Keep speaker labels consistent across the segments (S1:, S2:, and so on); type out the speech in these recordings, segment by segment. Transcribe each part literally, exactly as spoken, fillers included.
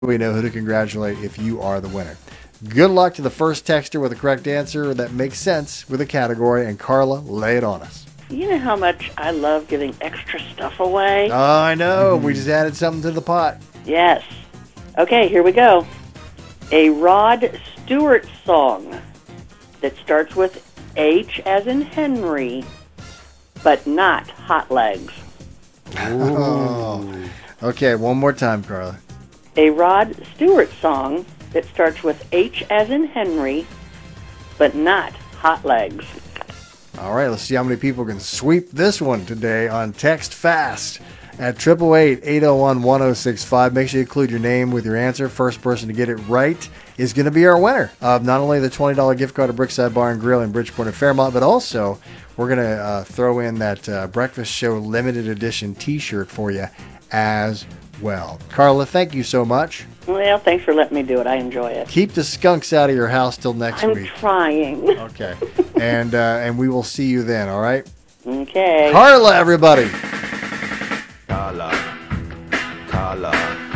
S1: we know who to congratulate if you are the winner. Good luck to the first texter with the correct answer that makes sense with a category. And Carla, lay it on us.
S2: You know how much I love giving extra stuff away?
S1: Oh, I know. We just added something to the pot.
S2: Yes. Okay, here we go. A Rod Stewart song that starts with H as in Henry, but not Hot Legs.
S1: Oh. Okay, one more time, Carla.
S2: A Rod Stewart song that starts with H as in Henry, but not Hot Legs.
S1: All right, let's see how many people can sweep this one today on Text Fast at eight eight eight, eight oh one, one oh six five. Make sure you include your name with your answer. First person to get it right is going to be our winner of not only the twenty dollars gift card to Brookside Bar and Grill in Bridgeport and Fairmont, but also we're going to uh, throw in that uh, Breakfast Show limited edition t-shirt for you as well. Carla, thank you so much.
S2: Well, thanks for letting me do it. I enjoy it.
S1: Keep the skunks out of your house till next
S2: I'm
S1: week.
S2: I'm trying.
S1: Okay. and uh, and we will see you then, all right?
S2: Okay.
S1: Carla, everybody.
S3: Carla. Carla.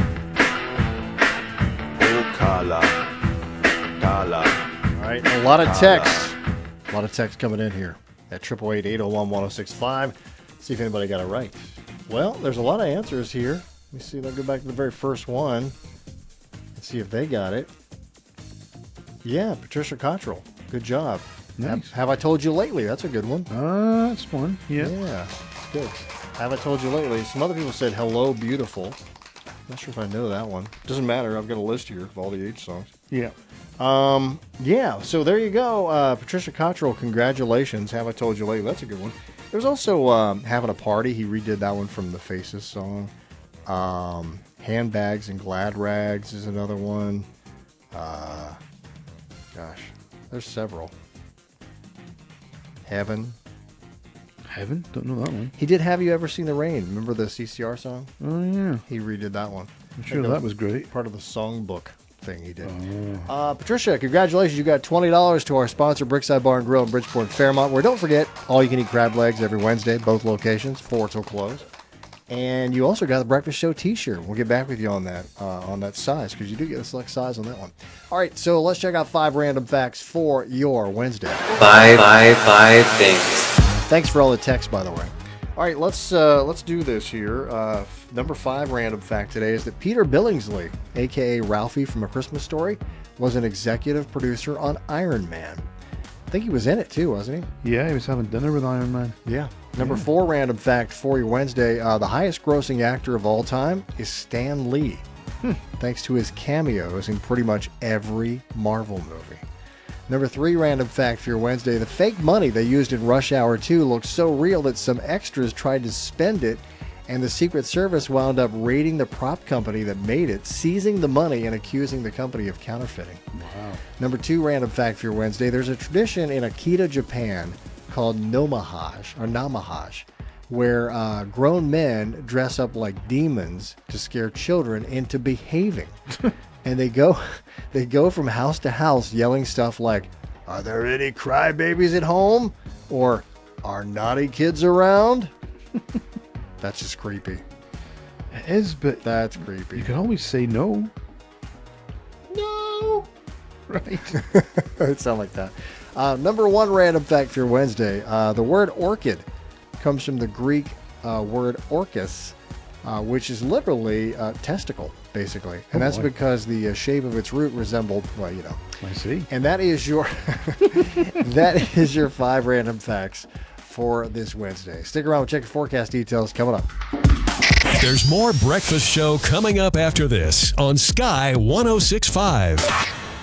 S3: Oh, Carla. Carla.
S1: All right, a lot of text. A lot of text coming in here at eight eight eight, eight oh one, one oh six five. See if anybody got it right. Well, there's a lot of answers here. Let me see. Let's go back to the very first one. Let's see if they got it. Yeah, Patricia Cottrell. Good job.
S4: Nice.
S1: Have, have I told you lately? That's a good one.
S4: Uh, that's fun. Yeah.
S1: Yeah, that's good. Have I told you lately? Some other people said hello, beautiful. Not sure if I know that one. Doesn't matter. I've got a list here of all the H songs.
S4: Yeah.
S1: Um. Yeah. So there you go. Uh, Patricia Cottrell. Congratulations. Have I told you lately? That's a good one. There's also um, Having a Party. He redid that one from the Faces song. Um, Handbags and Glad Rags is another one. Uh, gosh, there's several. Heaven.
S4: Heaven? Don't know that one.
S1: He did Have You Ever Seen the Rain? Remember the C C R song?
S4: Oh, yeah.
S1: He redid that one.
S4: I'm sure that was great.
S1: Part of the songbook thing he did.
S4: Oh.
S1: Uh, Patricia, congratulations. You got twenty dollars to our sponsor, Brookside Bar and Grill in Bridgeport and Fairmont, where don't forget, all you can eat crab legs every Wednesday, both locations, four till close. And you also got the Breakfast Show t-shirt. We'll get back with you on that uh, on that size, because you do get a select size on that one. All right, so let's check out five random facts for your Wednesday.
S5: Five, five, five things.
S1: Thanks for all the text, by the way. All right, let's uh, let's do this here. Uh, f- number five random fact today is that Peter Billingsley, a k a. Ralphie from A Christmas Story, was an executive producer on Iron Man. I think he was in it too, wasn't he?
S4: Yeah, he was having dinner with Iron Man.
S1: Yeah. Number
S4: Yeah.
S1: four random fact for your Wednesday. Uh, the highest grossing actor of all time is Stan Lee, hmm. thanks to his cameos in pretty much every Marvel movie. Number three random fact for your Wednesday. The fake money they used in Rush Hour two looked so real that some extras tried to spend it, and the Secret Service wound up raiding the prop company that made it, seizing the money and accusing the company of counterfeiting.
S4: Wow.
S1: Number two random fact for your Wednesday. There's a tradition in Akita, Japan called Nomahage, or Namahage, where uh, grown men dress up like demons to scare children into behaving. And they go they go from house to house yelling stuff like, "Are there any crybabies at home?" Or, "Are naughty kids around?" That's just creepy.
S4: It is, but
S1: That's creepy.
S4: you can always say no.
S1: No!
S4: Right.
S1: It sound like that. Uh, number one random fact for your Wednesday. Uh, the word orchid comes from the Greek uh, word orchis, uh, which is literally uh, testicle, basically. And
S4: Oh,
S1: that's
S4: boy.
S1: because the uh, shape of its root resembled, well, you know.
S4: I see.
S1: And that is your that is your five random facts for this Wednesday. Stick around. We'll check the forecast details coming up.
S6: There's more Breakfast Show coming up after this on Sky one oh six point five.